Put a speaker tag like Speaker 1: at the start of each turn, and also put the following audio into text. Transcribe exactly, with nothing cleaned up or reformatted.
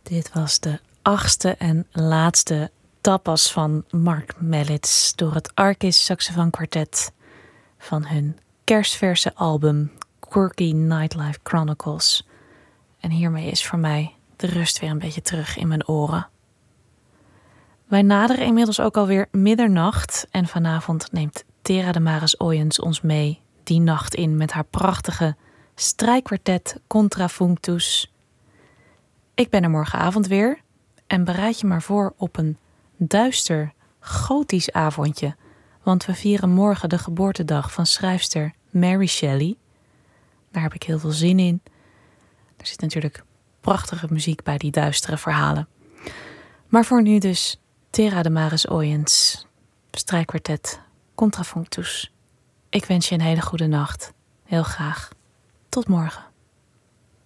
Speaker 1: Dit was de achtste en laatste tapas van Mark Mellits door het Arcis Saxofoon Quartet van hun kerstverse album Quirky Nightlife Chronicles. En hiermee is voor mij de rust weer een beetje terug in mijn oren. Wij naderen inmiddels ook alweer middernacht en vanavond neemt Tera de Maris Oyens ons mee die nacht in met haar prachtige strijkkwartet Contrafunctus. Ik ben er morgenavond weer en bereid je maar voor op een duister, gotisch avondje, want we vieren morgen de geboortedag van schrijfster Mary Shelley. Daar heb ik heel veel zin in. Er zit natuurlijk prachtige muziek bij die duistere verhalen. Maar voor nu dus Tera de Maris Oyens, strijkkwartet Contrafunctus. Ik wens je een hele goede nacht. Heel graag. Tot morgen.